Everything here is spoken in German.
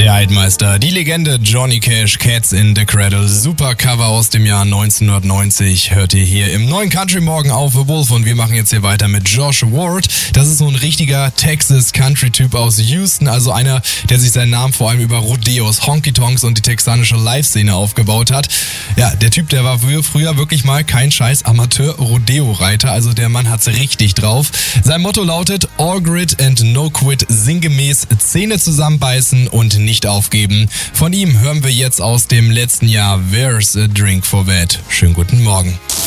Der Altmeister, die Legende Johnny Cash, Cats in the Cradle, super Cover aus dem Jahr 1990, hört ihr hier im neuen Country Morgen auf The Wolf und wir machen jetzt hier weiter mit Josh Ward. Das ist so ein richtiger Texas-Country-Typ aus Houston, also einer, der sich seinen Namen vor allem über Rodeos, Honky-Tonks und die texanische Live-Szene aufgebaut hat. Ja, der Typ, der war früher wirklich mal kein scheiß Amateur-Rodeo-Reiter, also der Mann hat's richtig drauf. Sein Motto lautet All Grit and No Quit, sinngemäß Zähne zusammenbeißen und nicht aufgeben. Von ihm hören wir jetzt aus dem letzten Jahr Where's a Drink for That. Schönen guten Morgen.